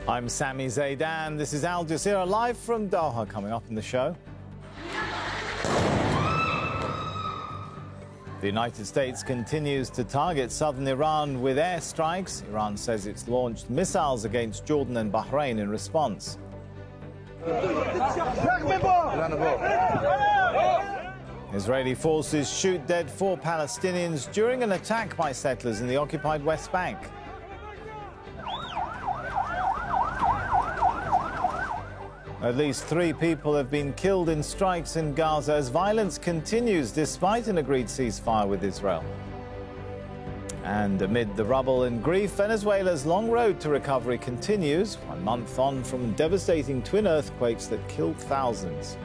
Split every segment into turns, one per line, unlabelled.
I'm Sami Zaidan. This is Al Jazeera live from Doha. Coming up in the show, the United States continues to target southern Iran with airstrikes. Iran says it's launched missiles against Jordan and Bahrain in response. Israeli forces shoot dead 4 Palestinians during an attack by settlers in the occupied West Bank. At least 3 people have been killed in strikes in Gaza as violence continues despite an agreed ceasefire with Israel. And amid the rubble and grief, Venezuela's long road to recovery continues, 1 month on from devastating twin earthquakes that killed thousands.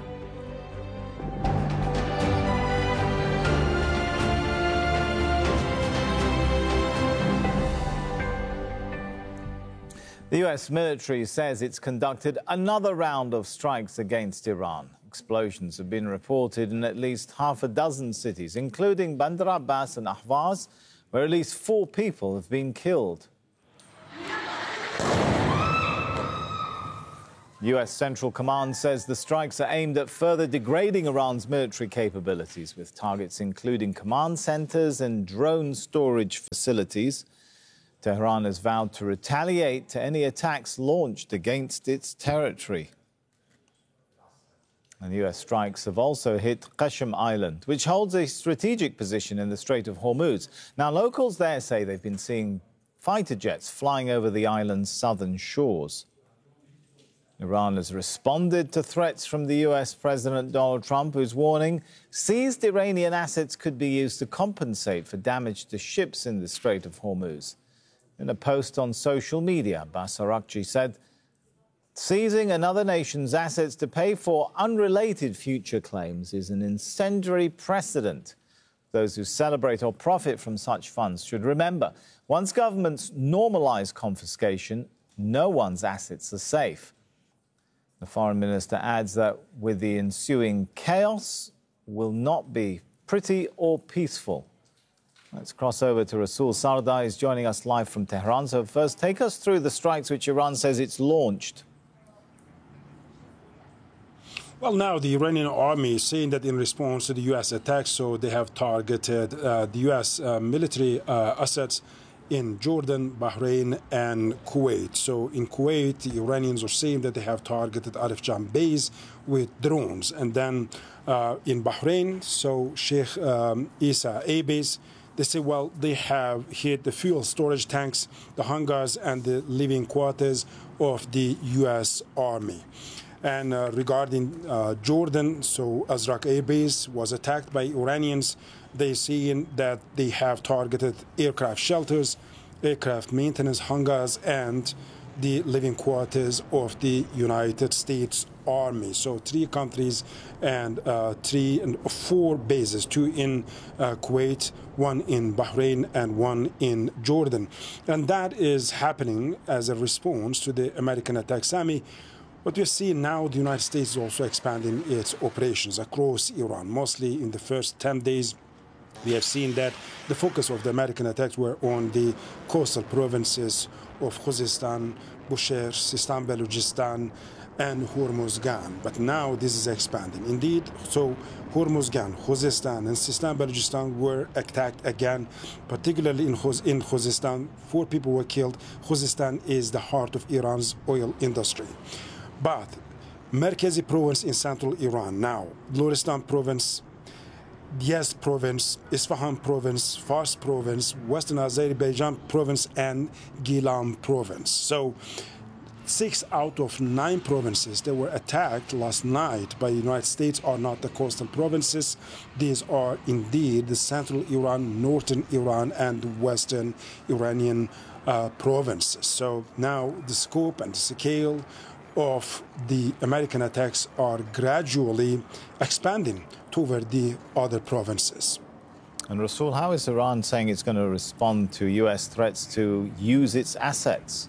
The US military says it's conducted another round of strikes against Iran. Explosions have been reported in at least half a dozen cities, including Bandar Abbas and Ahvaz, where at least 4 people have been killed. US Central Command says the strikes are aimed at further degrading Iran's military capabilities, with targets including command centers and drone storage facilities. Tehran has vowed to retaliate to any attacks launched against its territory. And US strikes have also hit Qashm Island, which holds a strategic position in the Strait of Hormuz. Now, locals there say they've been seeing fighter jets flying over the island's southern shores. Iran has responded to threats from the US President Donald Trump, who's warning seized Iranian assets could be used to compensate for damage to ships in the Strait of Hormuz. In a post on social media, Abbas Araghchi said, seizing another nation's assets to pay for unrelated future claims is an incendiary precedent. Those who celebrate or profit from such funds should remember, once governments normalize confiscation, no one's assets are safe. The foreign minister adds that with the ensuing chaos will not be pretty or peaceful. Let's cross over to Rasul Sardar. He's joining us live from Tehran. So first, take us through the strikes which Iran says it's launched.
Well, now the Iranian army is saying that in response to the U.S. attacks, so they have targeted the U.S. Military assets in Jordan, Bahrain, and Kuwait. So in Kuwait, the Iranians are saying that they have targeted Arif Jan base with drones. And then in Bahrain, so Sheikh Isa A base, they say, well, they have hit the fuel storage tanks, the hangars, and the living quarters of the U.S. Army. And regarding Jordan, so Azraq Air Base was attacked by Iranians. They see that they have targeted aircraft shelters, aircraft maintenance hangars, and the living quarters of the United States Army. So 3 countries and 4 bases, 2 in Kuwait, 1 in Bahrain, and 1 in Jordan. And that is happening as a response to the American attack. Sami, what we're seeing now, the United States is also expanding its operations across Iran. Mostly in the first 10 days, we have seen that the focus of the American attacks were on the coastal provinces of Khuzestan, Bushehr, Sistan Balochistan, and Hormozgan. But now this is expanding. Indeed, so Hormozgan, Khuzestan, and Sistan Balochistan were attacked again, particularly in Khuzestan. 4 people were killed. Khuzestan is the heart of Iran's oil industry. But Merkezi province in central Iran now, Lorestan province, Yazd province, Isfahan province, Fars province, Western Azerbaijan province, and Gilan province. So 6 out of 9 provinces that were attacked last night by the United States are not the coastal provinces. These are indeed the central Iran, northern Iran, and western Iranian provinces. So now the scope and the scale of the American attacks are gradually expanding toward the other provinces.
And Rasul, how is Iran saying it's going to respond to U.S. threats to use its assets?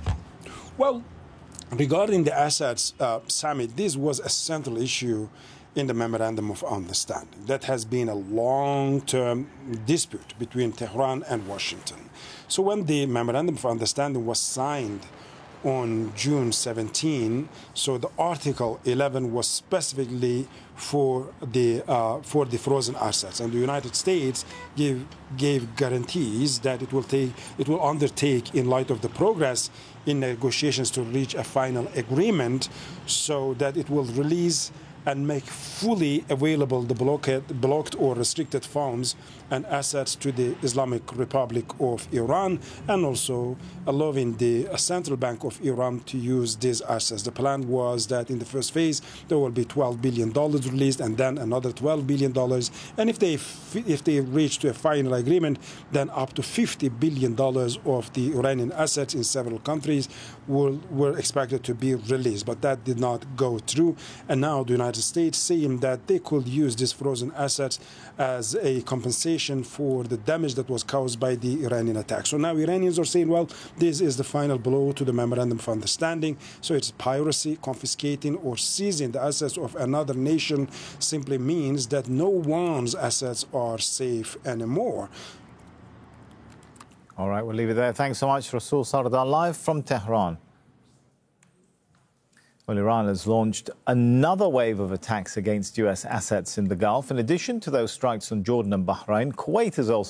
Well, regarding the assets, Sami, this was a central issue in the Memorandum of Understanding. That has been a long-term dispute between Tehran and Washington. So when the Memorandum of Understanding was signed on June 17, so the Article 11 was specifically for the frozen assets, and the United States gave guarantees that it will undertake in light of the progress in negotiations to reach a final agreement, so that it will release and make fully available the blocked or restricted funds and assets to the Islamic Republic of Iran, and also allowing the Central Bank of Iran to use these assets. The plan was that in the first phase there will be $12 billion released, and then another $12 billion. And if they reach to a final agreement, then up to $50 billion of the Iranian assets in several countries were expected to be released. But that did not go through. And now the United States saying that they could use these frozen assets as a compensation for the damage that was caused by the Iranian attack. So now Iranians are saying, well, this is the final blow to the Memorandum of Understanding. So it's piracy, confiscating or seizing the assets of another nation simply means that no one's assets are safe anymore.
All right, we'll leave it there. Thanks so much, Rasool Sardar, live from Tehran. Well, Iran has launched another wave of attacks against U.S. assets in the Gulf. In addition to those strikes on Jordan and Bahrain, Kuwait has also